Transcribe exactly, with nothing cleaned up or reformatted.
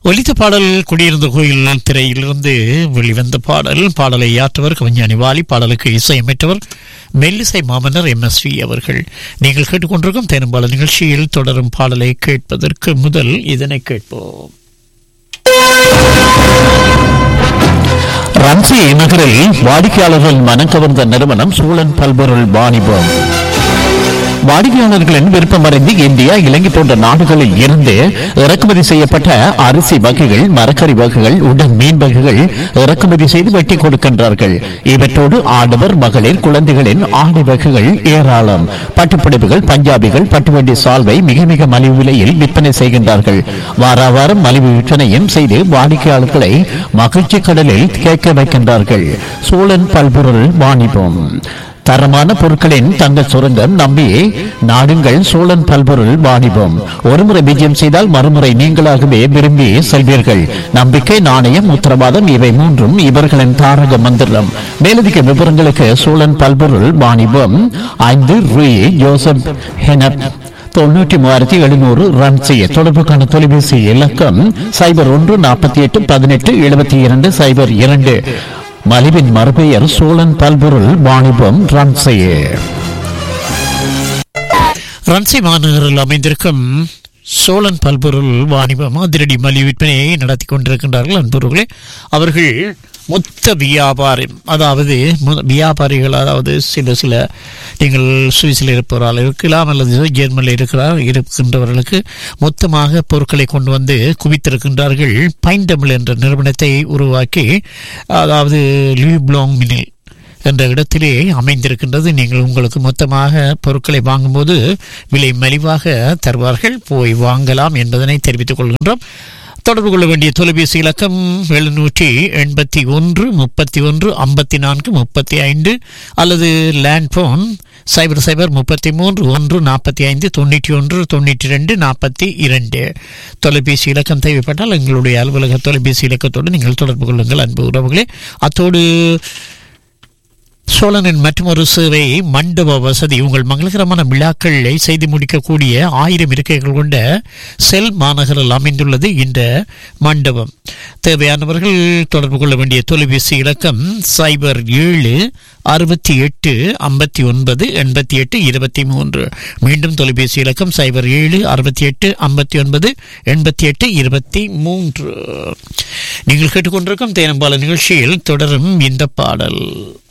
ஒலித்த பாடல் குடியிருந்த கோயில் திரையிலிருந்து வெளிவந்த பாடல். பாடலை ஆற்றவர் கவிஞானி வாலி, பாடலுக்கு இசையமைத்தவர் மெல்லிசை மாமன்னர் எம் எஸ் வி அவர்கள். நீங்கள் கேட்டுக்கொண்டிருக்கும் தேனும்பால நிகழ்ச்சியில் தொடரும் பாடலை கேட்பதற்கு முதல் இதனை கேட்போம். ரன்சி நகரில் வாடிக்கையாளர்கள் மனம் கவர்ந்த நிறுவனம் சூழன் பல்பொருள் வாணிபம். வாடிக்கையாளர்களின் விருப்பமறிந்து இந்தியா, இலங்கை போன்ற நாடுகளில் இருந்து இறக்குமதி செய்யப்பட்ட அரிசி வகைகள், மரக்கறி வகைகள், உடன் மீன் வகைகள் இறக்குமதி செய்து வெட்டி கொடுக்கின்றார்கள். இவற்றோடு ஆடவர், மகளிர், குழந்தைகளின் ஆடை வகைகள் ஏராளம். பட்டுப்புடவைகள், பஞ்சாபிகள், பட்டுவண்டி சால்வை மிக மிக மலிவு விலையில் விற்பனை செய்கின்றார்கள். வார வாரம் மலிவு விற்பனையும் செய்து வாடிக்கையாளர்களை மகிழ்ச்சி கடலில் கேட்க வைக்கின்றார்கள். சூழன் பல்பொருள் வாணிபம். தரமான பொருட்களின் தங்கள் சுரங்கம் நம்பி நாடுங்கள் சோழன் பல்பொருள் வாணிபம். ஒருமுறை விஜயம் செய்தால் மறுமுறை நீங்களாகவே விரும்பி செல்வீர்கள். நம்பிக்கை, நாணயம், உத்தரவாதம் இவை மூன்றும் இவர்களின் தாரக மந்திரம். மேலதிக விவரங்களுக்கு சோழன் பல்பொருள் வாணிபம் ஐந்து ரூ ஜோசப் ஹெனப் தொண்ணூற்றி மூவாயிரத்தி எழுநூறு ரன் செய்ய தொடர்புக்கான தொலைபேசி இலக்கம் சைபர் ஒன்று நாற்பத்தி எட்டு பதினெட்டு எழுபத்தி இரண்டு சைபர் இரண்டு. மலிவின் மறுபெயர் சோழன் பல்பொருள் வாணிபம் ரன்சையே. ரன்சை மாநகரில் அமைந்திருக்கும் சோழன் பல்பொருள் வாணிபம் அதிரடி மலிவு விற்பனையை நடத்தி கொண்டிருக்கின்றார்கள். அன்பர்களே, அவர்கள் மொத்த வியாபாரம், அதாவது வியாபாரிகள், அதாவது சில சில நீங்கள் சுவிஸில் இருப்பவரால் இருக்கலாம் அல்லது ஜெர்மனியில் இருக்கிறார் இருக்கின்றவர்களுக்கு மொத்தமாக பொருட்களை கொண்டு வந்து குவித்திருக்கின்றார்கள். பைன்டமில் என்ற நிறுவனத்தை உருவாக்கி, அதாவது லூ பிளாங் மினில் என்ற இடத்திலே அமைந்திருக்கின்றது. நீங்கள் உங்களுக்கு மொத்தமாக பொருட்களை வாங்கும்போது விலை மலிவாக தருவார்கள். போய் வாங்கலாம் என்பதனை தெரிவித்துக் கொள்கின்றோம். தொடர்பு கொள்ள வேண்டிய தொலைபேசி இலக்கம் எழுநூற்றி எண்பத்தி ஒன்று முப்பத்தி ஒன்று ஐம்பத்தி நான்கு முப்பத்தி ஐந்து அல்லது லேண்ட்போன் சைபர் சைபர் முப்பத்தி மூன்று ஒன்று நாற்பத்தி ஐந்து தொண்ணூற்றி ஒன்று தொண்ணூற்றி ரெண்டு நாற்பத்தி இரண்டு. தொலைபேசி இலக்கம் தேவைப்பட்டால் எங்களுடைய அலுவலக தொலைபேசி இலக்கத்தோடு நீங்கள் தொடர்பு கொள்ளுங்கள் அன்பு உறவுகளே. அத்தோடு சோழனின் மற்றொரு சேவை மண்டப வசதி. உங்கள் மங்களகரமான விழாக்களை செய்து முடிக்கக்கூடிய ஆயிரம் இருக்கைகள் கொண்ட செல் மாநகரில் அமைந்துள்ளது இந்த மண்டபம். தேவையானவர்கள் தொடர்பு கொள்ள வேண்டிய தொலைபேசி இலக்கம் சைபர் ஏழு அறுபத்தி எட்டு ஐம்பத்தி ஒன்பது எண்பத்தி எட்டு இருபத்தி மூன்று. மீண்டும் தொலைபேசி இலக்கம் சைபர் ஏழு அறுபத்தி எட்டு ஐம்பத்தி ஒன்பது எண்பத்தி எட்டு இருபத்தி மூன்று. நீங்கள் கேட்டுக்கொண்டிருக்கும் தேனம்பால நிகழ்ச்சியில் தொடரும் இந்த பாடல்.